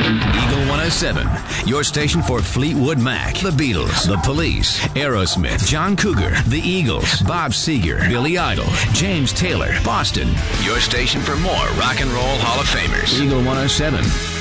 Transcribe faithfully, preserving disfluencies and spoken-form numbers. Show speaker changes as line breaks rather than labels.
Eagle one oh seven, your station for Fleetwood Mac, the Beatles, the Police, Aerosmith, John Cougar, the Eagles, Bob Seger, Billy Idol, James Taylor, Boston. Your station for more rock and roll Hall of Famers. Eagle one oh seven.